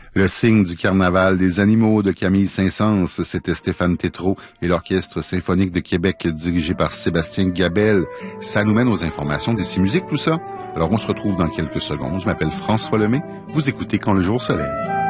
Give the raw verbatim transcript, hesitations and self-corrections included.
Le signe du carnaval des animaux de Camille Saint-Saëns, c'était Stéphane Tétrault et l'Orchestre symphonique de Québec dirigé par Sébastien Gabelle. Ça nous mène aux informations d'Ici Musique, tout ça. Alors on se retrouve dans quelques secondes. Je m'appelle François Lemay. Vous écoutez Quand le jour se lève.